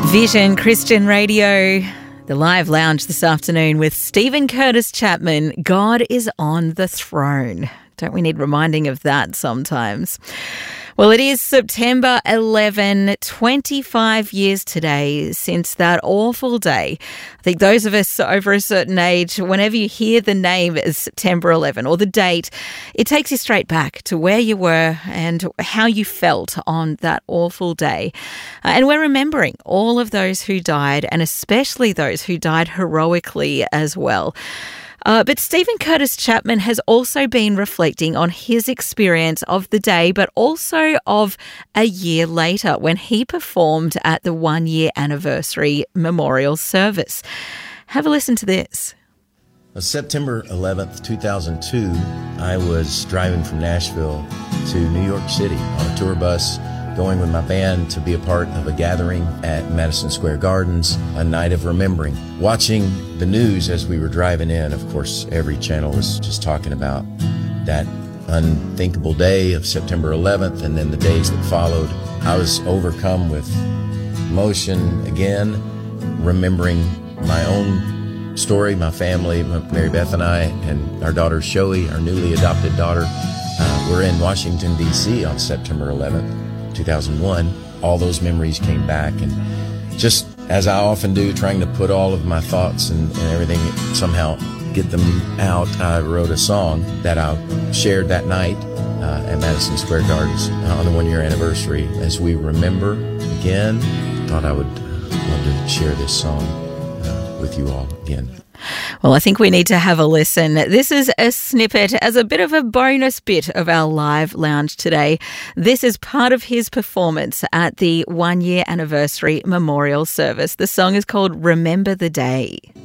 Vision Christian Radio, the live lounge this afternoon with Stephen Curtis Chapman. God is on the throne. Don't we need reminding of that sometimes? Well, it is September 11, 25 years today since that awful day. I think those of us over a certain age, whenever you hear the name September 11 or the date, it takes you straight back to where you were and how you felt on that awful day. And we're remembering all of those who died, and especially those who died heroically as well. But Stephen Curtis Chapman has also been reflecting on his experience of the day, but also of a year later when he performed at the 1-year anniversary memorial service. Have a listen to this. September 11th, 2002, I was driving from Nashville to New York City on a tour bus, going with my band to be a part of a gathering at Madison Square Gardens, a night of remembering. Watching the news as we were driving in, of course, every channel was just talking about that unthinkable day of September 11th and then the days that followed. I was overcome with emotion again, remembering my own story, my family, Mary Beth and I, and our daughter Shoei, our newly adopted daughter. We're in Washington, D.C. on September 11th. 2001, all those memories came back, and just as I often do, trying to put all of my thoughts and everything, somehow get them out, I wrote a song that I shared that night at Madison Square Gardens on the 1-year anniversary. As we remember again, thought I would love to share this song with you all again. Well, I think we need to have a listen. This is a snippet as a bit of a bonus bit of our live lounge today. This is part of his performance at the 1-year anniversary memorial service. The song is called Remember the Day.